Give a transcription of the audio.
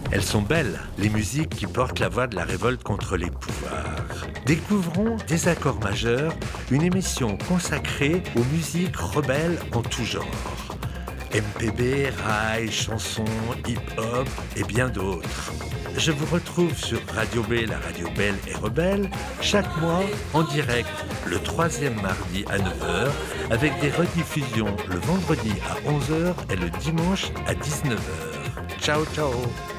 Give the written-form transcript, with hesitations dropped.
Elles sont belles, les musiques qui portent la voix de la révolte contre les pouvoirs. Découvrons Désaccords majeurs, une émission consacrée aux musiques rebelles en tout genre. MPB, rail, chansons, hip-hop et bien d'autres. Je vous retrouve sur Radio B, la radio belle et rebelle, chaque mois en direct le 3e mardi à 9h, avec des rediffusions le vendredi à 11h et le dimanche à 19h. Ciao, ciao!